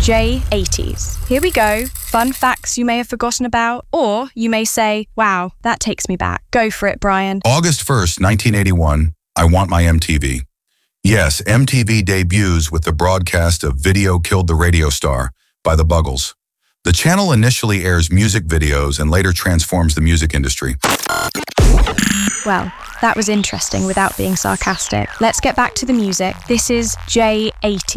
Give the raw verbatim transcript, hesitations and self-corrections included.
J eighties. Here we go. Fun facts you may have forgotten about, or you may say, wow, that takes me back. Go for it, Brian. August first, nineteen eighty-one, I Want My M T V. Yes, M T V debuts with the broadcast of Video Killed the Radio Star by the Buggles. The channel initially airs music videos and later transforms the music industry. Well, that was interesting without being sarcastic. Let's get back to the music. This is J eighty.